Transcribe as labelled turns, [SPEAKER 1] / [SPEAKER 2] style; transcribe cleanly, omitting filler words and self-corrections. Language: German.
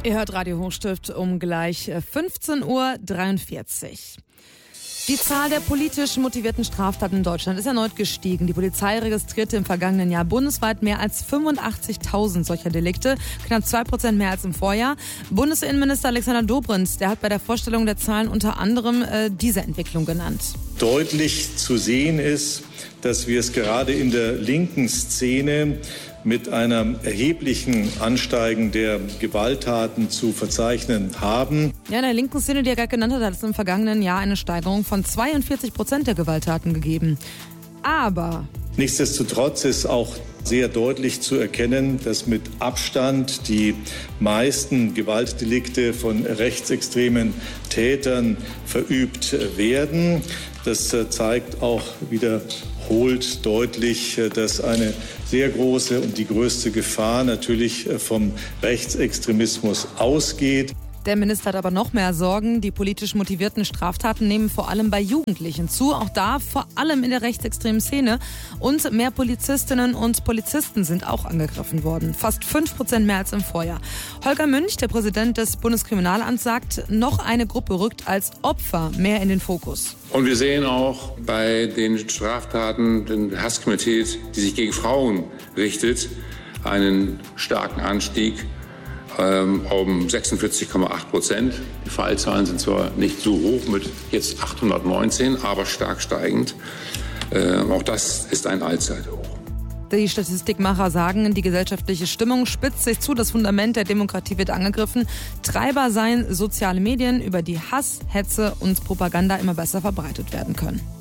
[SPEAKER 1] Ihr hört Radio Hochstift um gleich 15:43 Uhr. Die Zahl der politisch motivierten Straftaten in Deutschland ist erneut gestiegen. Die Polizei registrierte im vergangenen Jahr bundesweit mehr als 85.000 solcher Delikte, knapp 2% mehr als im Vorjahr. Bundesinnenminister Alexander Dobrindt, der hat bei der Vorstellung der Zahlen unter anderem diese Entwicklung genannt.
[SPEAKER 2] Deutlich zu sehen ist, dass wir es gerade in der linken Szene mit einem erheblichen Ansteigen der Gewalttaten zu verzeichnen haben.
[SPEAKER 1] Ja, in der linken Szene, die er gerade genannt hat, hat es im vergangenen Jahr eine Steigerung von 42% der Gewalttaten gegeben. Aber
[SPEAKER 2] Nichtsdestotrotz ist auch sehr deutlich zu erkennen, dass mit Abstand die meisten Gewaltdelikte von rechtsextremen Tätern verübt werden. Das zeigt auch wiederholt deutlich, dass eine sehr große und die größte Gefahr natürlich vom Rechtsextremismus ausgeht.
[SPEAKER 1] der Minister hat aber noch mehr Sorgen. Die politisch motivierten Straftaten nehmen vor allem bei Jugendlichen zu. Auch da vor allem in der rechtsextremen Szene. Und mehr Polizistinnen und Polizisten sind auch angegriffen worden. Fast 5% mehr als im Vorjahr. Holger Münch, der Präsident des Bundeskriminalamts, sagt, noch eine Gruppe rückt als Opfer mehr in den Fokus.
[SPEAKER 3] Und wir sehen auch bei den Straftaten, den Hasskriminalität, die sich gegen Frauen richtet, einen starken Anstieg um 46,8%. Die Fallzahlen sind zwar nicht so hoch mit jetzt 819, aber stark steigend. Auch das ist ein Allzeithoch.
[SPEAKER 1] Die Statistikmacher sagen, die gesellschaftliche Stimmung spitzt sich zu, das Fundament der Demokratie wird angegriffen. Treiber seien soziale Medien, über die Hass, Hetze und Propaganda immer besser verbreitet werden können.